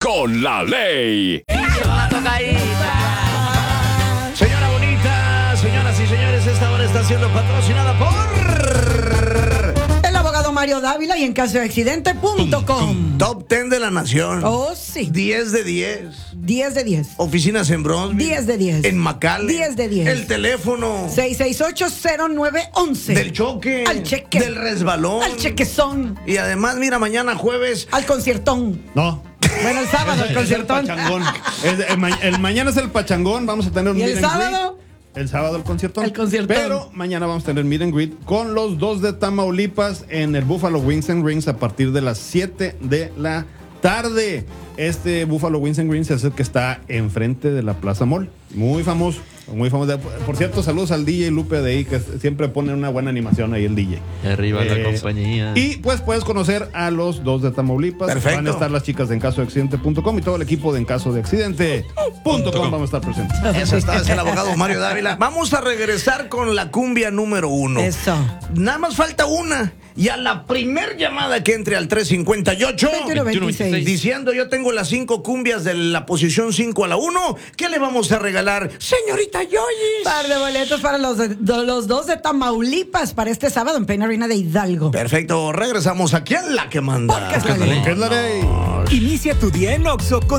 con la ley. Señora bonita, señoras y señores, esta hora está siendo patrocinada por El abogado Mario Dávila y en caso de accidente.com. Top 10 de la nación. Oh, sí. 10 de 10. 10 de 10. Oficinas en Bronzeville. 10 de 10. En McAllen. 10 de 10. El teléfono. 668-0911. Del choque. Al cheque. Del resbalón. Al chequezón. Y además, mira, mañana jueves. Al conciertón. No. Bueno, el sábado, el Es el conciertón. pachangón. El mañana es el pachangón. Vamos a tener un ¿Y el meet and greet. sábado? El sábado el conciertón. El conciertón. Pero mañana vamos a tener meet and greet con los dos de Tamaulipas en el Buffalo Wings and Rings a partir de las 7 de la tarde. Este Buffalo Wings and Rings es el que está enfrente de la Plaza Mall. Muy famoso. Muy famoso. Por cierto, saludos al DJ Lupe de ahí, que siempre pone una buena animación ahí el DJ. Arriba la compañía. Y pues puedes conocer a los dos de Tamaulipas. Perfecto. Van a estar las chicas de encasodeaccidente.com y todo el equipo de encasodeaccidente.com vamos a estar presentes. Eso está, es el abogado Mario Dávila. Vamos a regresar con la cumbia número 1. Eso. Nada más falta una. Y a la primer llamada que entre al 358 2126. diciendo yo tengo las 5 cumbias de la posición 5 a la 1, ¿qué le vamos a regalar, señorita Yoyis? Par de boletos para los dos de Tamaulipas para este sábado en Peña Arena de Hidalgo. Perfecto, regresamos aquí en La que Manda. Porque es la ley. ¿Qué es la ley? Inicia tu día en Oxxo con